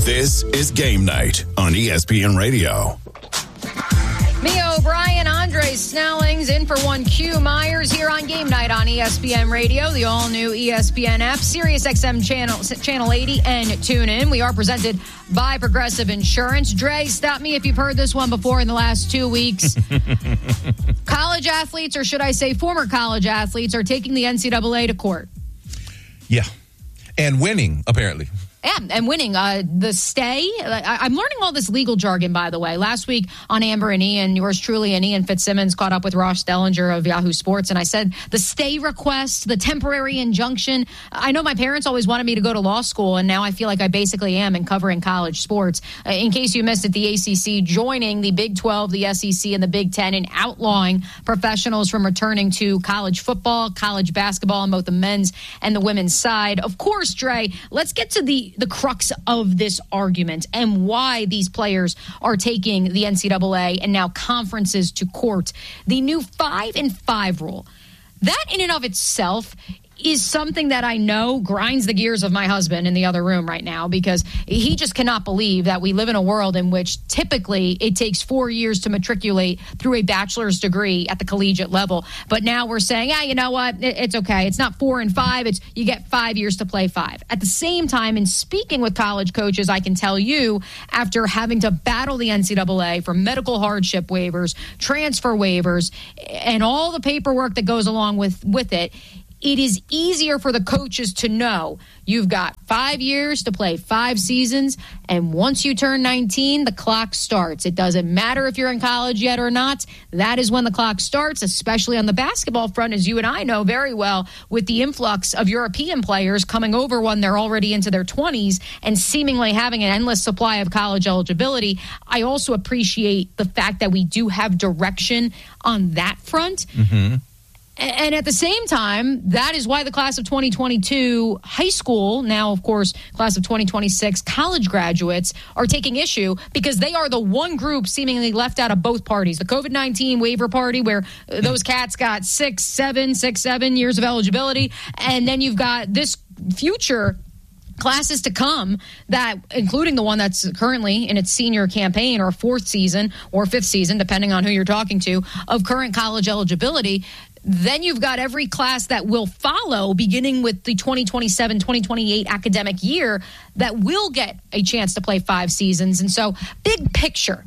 This is Game Night on ESPN Radio. Mia O'Brien, Andre Snellings in for one Q Myers here on Game Night on ESPN Radio, the all-new ESPN app, SiriusXM channel 80, and tune in. We are presented by Progressive Insurance. Dre, stop me if you've heard this one before in the last 2 weeks. College athletes, or should I say former college athletes, are taking the NCAA to court. Yeah, and winning, apparently. Yeah, and winning. The stay. I'm learning all this legal jargon, by the way. Last week on Amber and Ian, yours truly and Ian Fitzsimmons caught up with Ross Dellinger of Yahoo Sports, and I said the stay request, the temporary injunction. I know my parents always wanted me to go to law school, and now I feel like I basically am in covering college sports. In case you missed it, the ACC joining the Big 12, the SEC, and the Big 10 in outlawing professionals from returning to college football, college basketball on both the men's and the women's side. Of course, Dre, let's get to the crux of this argument and why these players are taking the NCAA and now conferences to court. The new 5-and-5 rule. That in and of itself is something that I know grinds the gears of my husband in the other room right now, because he just cannot believe that we live in a world in which typically it takes 4 years to matriculate through a bachelor's degree at the collegiate level. But now we're saying, you know what? It's okay. It's not 4 and 5. It's you get 5 years to play 5. At the same time, in speaking with college coaches, I can tell you, after having to battle the NCAA for medical hardship waivers, transfer waivers, and all the paperwork that goes along with it, it is easier for the coaches to know you've got 5 years to play 5 seasons, and once you turn 19, the clock starts. It doesn't matter if you're in college yet or not. That is when the clock starts, especially on the basketball front, as you and I know very well, with the influx of European players coming over when they're already into their 20s and seemingly having an endless supply of college eligibility. I also appreciate the fact that we do have direction on that front. Mm-hmm. And at the same time, that is why the class of 2022 high school, now, of course, class of 2026 college graduates are taking issue, because they are the one group seemingly left out of both parties. The COVID-19 waiver party, where those cats got 6, 7 years of eligibility. And then you've got this future classes to come, that including the one that's currently in its senior campaign or 4th season or 5th season, depending on who you're talking to, of current college eligibility. Then you've got every class that will follow, beginning with the 2027-2028 academic year, that will get a chance to play 5 seasons. And so, big picture,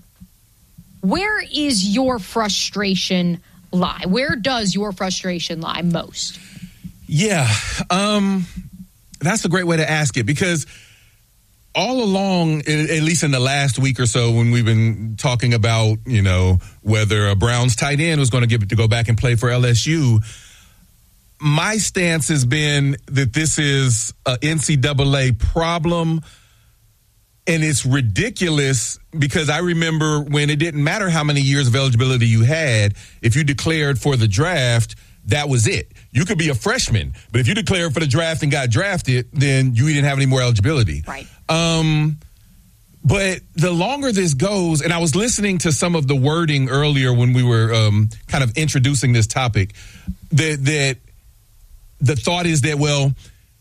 where is your frustration lie? Where does your frustration lie most? Yeah, that's a great way to ask it, because all along, at least in the last week or so, when we've been talking about, whether a Browns tight end was going to get to go back and play for LSU, my stance has been that this is an NCAA problem, and it's ridiculous, because I remember when it didn't matter how many years of eligibility you had. If you declared for the draft, that was it. You could be a freshman, but if you declared for the draft and got drafted, then you didn't have any more eligibility. Right. But the longer this goes, and I was listening to some of the wording earlier when we were kind of introducing this topic, that the thought is that, well,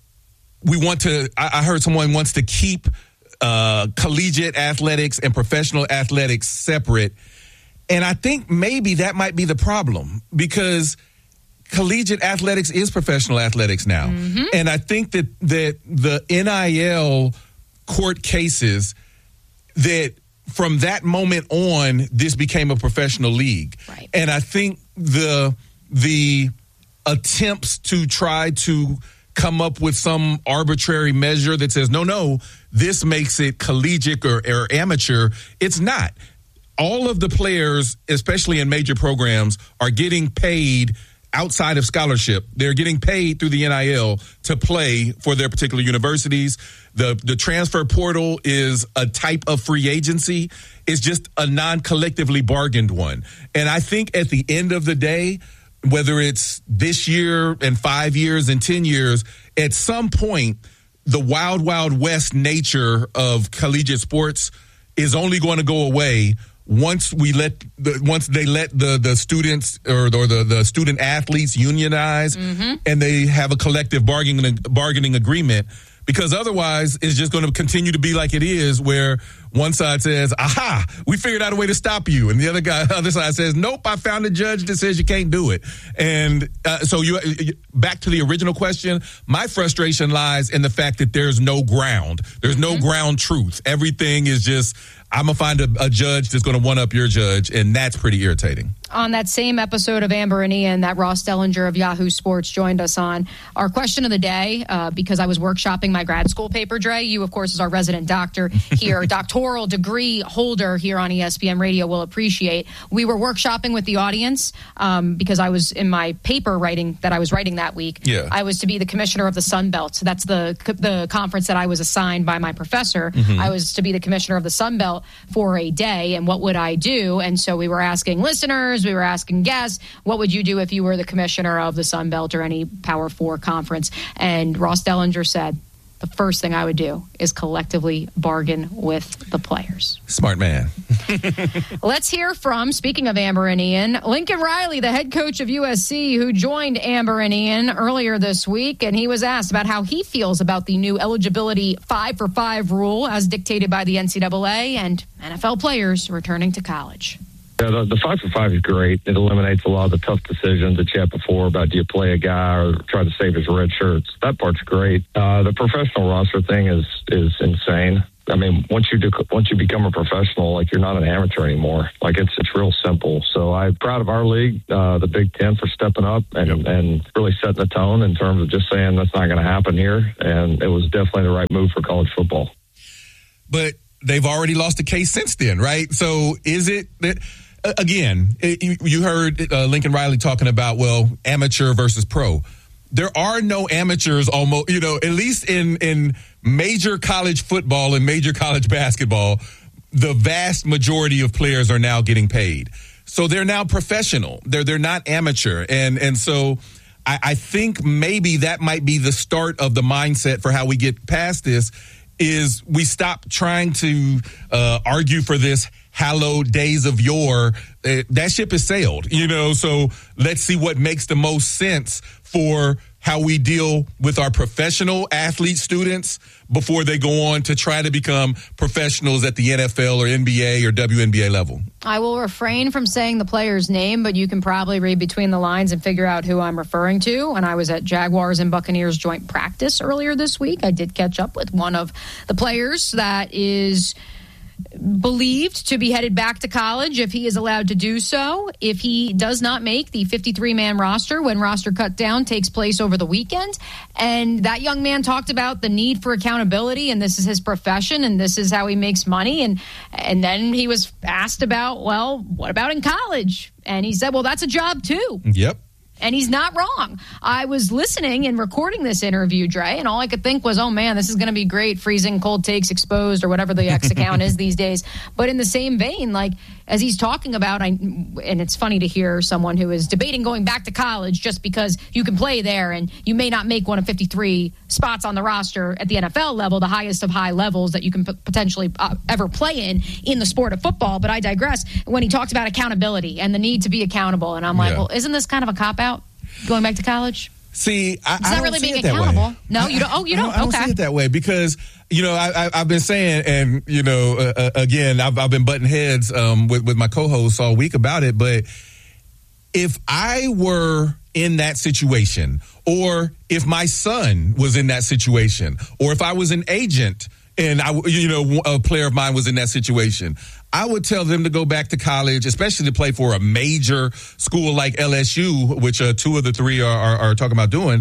I heard someone wants to keep collegiate athletics and professional athletics separate. And I think maybe that might be the problem, because collegiate athletics is professional athletics now. Mm-hmm. And I think that the NIL court cases, that from that moment on, this became a professional league. Right. And I think the attempts to try to come up with some arbitrary measure that says, no, this makes it collegiate or amateur, it's not. All of the players, especially in major programs, are getting paid outside of scholarship. They're getting paid through the NIL to play for their particular universities. The transfer portal is a type of free agency. It's just a non-collectively bargained one. And I think at the end of the day, whether it's this year and 5 years and 10 years, at some point, the wild, wild west nature of collegiate sports is only going to go away once they let the students or the student athletes unionize, mm-hmm. and they have a collective bargaining agreement. because otherwise it's just going to continue to be like it is, where one side says, aha, we figured out a way to stop you. And the other side says, nope, I found a judge that says you can't do it. And so back to the original question, my frustration lies in the fact that there's no ground. There's no ground truth. Everything is just, I'm going to find a judge that's going to one-up your judge, and that's pretty irritating. On that same episode of Amber and Ian that Ross Dellinger of Yahoo Sports joined us on, our question of the day, because I was workshopping my grad school paper, Dre, you, of course, as our resident doctor here, doctoral degree holder here on ESPN Radio, will appreciate. We were workshopping with the audience because I was in my paper writing that week. Yeah. I was to be the commissioner of the Sun Belt. So that's the conference that I was assigned by my professor. I was to be the commissioner of the Sun Belt for a day, and what would I do? And so we were asking listeners, we were asking guests, what would you do if you were the commissioner of the Sun Belt or any Power 4 conference? And Ross Dellinger said, the first thing I would do is collectively bargain with the players. Smart man. Let's hear from, speaking of Amber and Ian, Lincoln Riley, the head coach of USC, who joined Amber and Ian earlier this week, and he was asked about how he feels about the new eligibility 5-for-5 rule as dictated by the NCAA and NFL players returning to college. Yeah, the 5-for-5 is great. It eliminates a lot of the tough decisions that you had before about do you play a guy or try to save his red shirts. That part's great. The professional roster thing is insane. I mean, once you become a professional, like, you're not an amateur anymore. Like, it's real simple. So I'm proud of our league, the Big Ten, for stepping up and really setting the tone in terms of just saying that's not going to happen here. And it was definitely the right move for college football. But they've already lost a case since then, right? So is it that? Again, you heard Lincoln Riley talking about, well, amateur versus pro. There are no amateurs almost, at least in major college football and major college basketball, the vast majority of players are now getting paid. So they're now professional. They're not amateur. And so I think maybe that might be the start of the mindset for how we get past this, is we stop trying to argue for this hallowed days of yore. That ship has sailed, so let's see what makes the most sense for how we deal with our professional athlete students before they go on to try to become professionals at the NFL or NBA or WNBA level. I will refrain from saying the player's name, but you can probably read between the lines and figure out who I'm referring to. When I was at Jaguars and Buccaneers joint practice earlier this week, I did catch up with one of the players that is believed to be headed back to college if he is allowed to do so. If he does not make the 53-man roster when roster cut down takes place over the weekend. And that young man talked about the need for accountability, and this is his profession, and this is how he makes money. And then he was asked about, well, what about in college? And he said, well, that's a job too. Yep. And he's not wrong. I was listening and recording this interview, Dre, and all I could think was, oh, man, this is going to be great. Freezing Cold Takes Exposed or whatever the X account is these days. But in the same vein, like, as he's talking about, and it's funny to hear someone who is debating going back to college just because you can play there and you may not make one of 53 spots on the roster at the NFL level, the highest of high levels that you can potentially ever play in the sport of football. But I digress. When he talked about accountability and the need to be accountable, and I'm like, well, isn't this kind of a cop-out? Going back to college? See, I not don't really see being it that accountable. way. No, you don't. Oh, you don't. I don't okay. see it that way because I've been saying, and again, I've been butting heads with my co-hosts all week about it. But if I were in that situation, or if my son was in that situation, or if I was an agent and a player of mine was in that situation, I would tell them to go back to college, especially to play for a major school like LSU, which two of the three are talking about doing,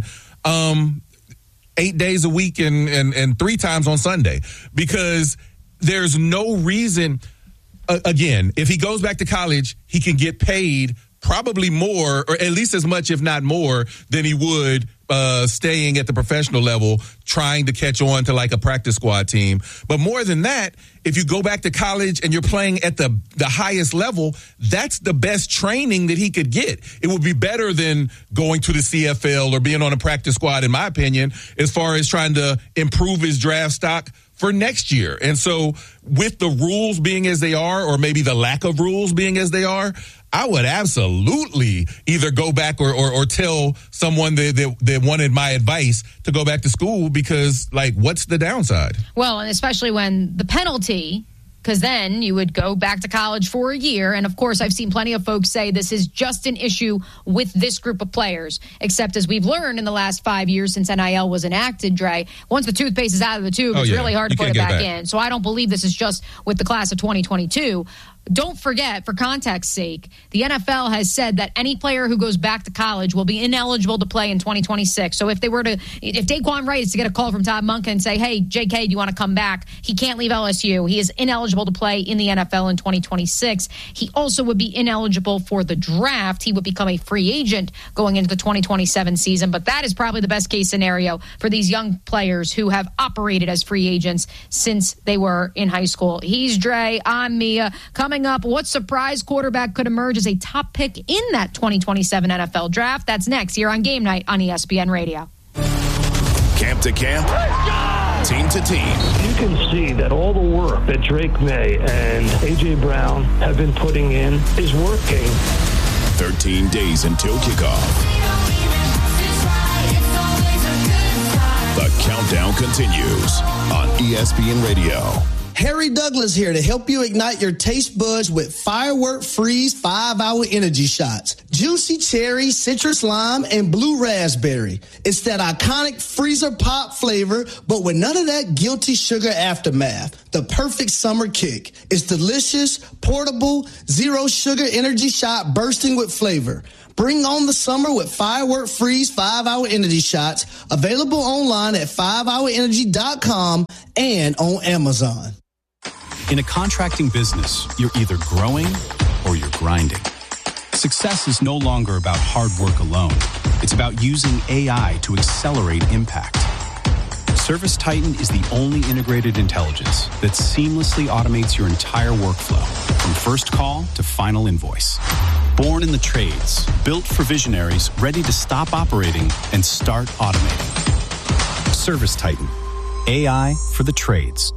8 days a week and 3 times on Sunday, because there's no reason. Again, if he goes back to college, he can get paid probably more, or at least as much, if not more, than he would staying at the professional level, trying to catch on to like a practice squad team. But more than that, if you go back to college and you're playing at the highest level, that's the best training that he could get. It would be better than going to the CFL or being on a practice squad, in my opinion, as far as trying to improve his draft stock for next year. And so with the rules being as they are, or maybe the lack of rules being as they are, I would absolutely either go back or tell someone that wanted my advice to go back to school because, like, what's the downside? Well, and especially when the penalty, because then you would go back to college for a year. And, of course, I've seen plenty of folks say this is just an issue with this group of players, except as we've learned in the last 5 years since NIL was enacted, Dre, once the toothpaste is out of the tube, it's really hard to put it back in. So I don't believe this is just with the class of 2022. Don't forget, for context's sake, the NFL has said that any player who goes back to college will be ineligible to play in 2026. So if Daquan Wright is to get a call from Todd Monken and say, hey, JK, do you want to come back? He can't leave LSU. He is ineligible to play in the NFL in 2026. He also would be ineligible for the draft. He would become a free agent going into the 2027 season. But that is probably the best case scenario for these young players who have operated as free agents since they were in high school. He's Dre. I'm Mia. Coming up, what surprise quarterback could emerge as a top pick in that 2027 NFL draft? That's next here on Game Night on ESPN Radio. Camp to camp, team to team. You can see that all the work that Drake May and A.J. Brown have been putting in is working. 13 days until kickoff. The countdown continues on ESPN Radio. Harry Douglas here to help you ignite your taste buds with Firework Freeze 5-Hour Energy Shots. Juicy cherry, citrus lime, and blue raspberry. It's that iconic freezer pop flavor, but with none of that guilty sugar aftermath. The perfect summer kick. It's delicious, portable, zero sugar energy shot bursting with flavor. Bring on the summer with Firework Freeze 5-Hour Energy Shots. Available online at 5hourenergy.com and on Amazon. In a contracting business, you're either growing or you're grinding. Success is no longer about hard work alone. It's about using AI to accelerate impact. ServiceTitan is the only integrated intelligence that seamlessly automates your entire workflow, from first call to final invoice. Born in the trades, built for visionaries ready to stop operating and start automating. ServiceTitan, AI for the trades.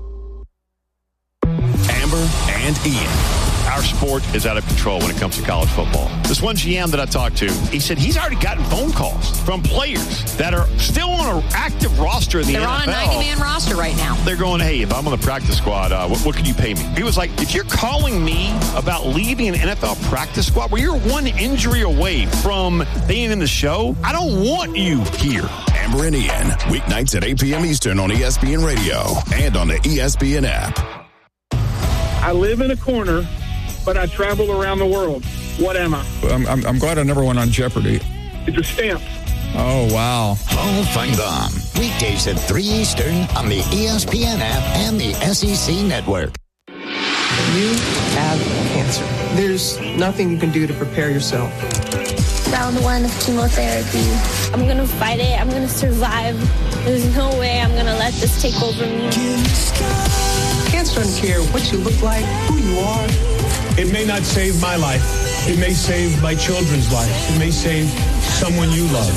Amber and Ian. Our sport is out of control when it comes to college football. This one GM that I talked to, he said he's already gotten phone calls from players that are still on an active roster in the NFL. They're on a 90-man roster right now. They're going, hey, if I'm on the practice squad, what can you pay me? He was like, if you're calling me about leaving an NFL practice squad where you're one injury away from being in the show, I don't want you here. Amber and Ian, weeknights at 8 p.m. Eastern on ESPN Radio and on the ESPN app. I live in a corner, but I travel around the world. What am I? I'm glad I never went on Jeopardy. It's a stamp. Oh, wow. Hall of Fame. Weekdays at 3 Eastern on the ESPN app and the SEC Network. You have cancer. There's nothing you can do to prepare yourself. Round 1 of chemotherapy. I'm going to fight it. I'm going to survive. There's no way I'm going to let this take over me. Cancer doesn't care what you look like, who you are. It may not save my life. It may save my children's life. It may save someone you love.